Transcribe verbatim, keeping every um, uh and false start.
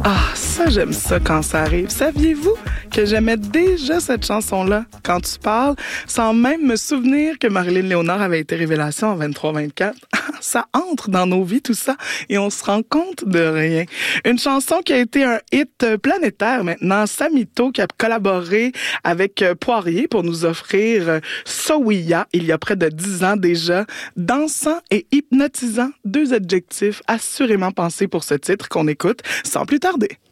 Ah, ça, j'aime ça quand ça arrive. Saviez-vous que j'aimais déjà cette chanson-là quand tu parles, sans même me souvenir que Marilyn Léonard avait été révélation en vingt-trois vingt-quatre? Ça entre dans nos vies, tout ça, et on se rend compte de rien. Une chanson qui a été un hit planétaire maintenant. Samito qui a collaboré avec Poirier pour nous offrir Sowiya il y a près de dix ans déjà. Dansant et hypnotisant, deux adjectifs assurément pensés pour ce titre qu'on écoute sans plus tarder.